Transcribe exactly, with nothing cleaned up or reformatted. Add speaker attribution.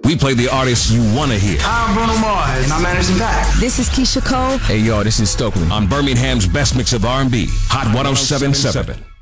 Speaker 1: We play the artists you want to hear.
Speaker 2: I'm Bruno Mars, and I'm Anderson .Paak.
Speaker 3: This is Keisha Cole.
Speaker 4: Hey, yo, this is Stokely.
Speaker 1: On Birmingham's best mix of R and B, Hot one oh seven point seven.